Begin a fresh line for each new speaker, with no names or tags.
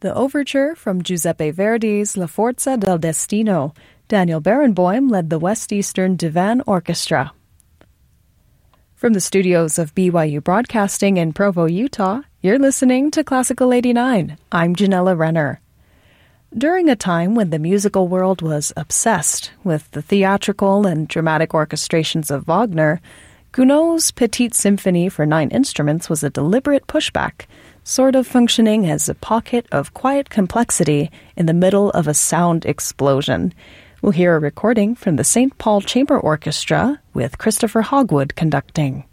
The overture from Giuseppe Verdi's La Forza del Destino. Daniel Barenboim led the West Eastern Divan Orchestra. From the studios of BYU Broadcasting in Provo, Utah, you're listening to Classical 89. I'm Janella Renner. During a time when the musical world was obsessed with the theatrical and dramatic orchestrations of Wagner, Gounod's Petite Symphony for 9 instruments was a deliberate pushback, sort of functioning as a pocket of quiet complexity in the middle of a sound explosion. We'll hear a recording from the St. Paul Chamber Orchestra with Christopher Hogwood conducting.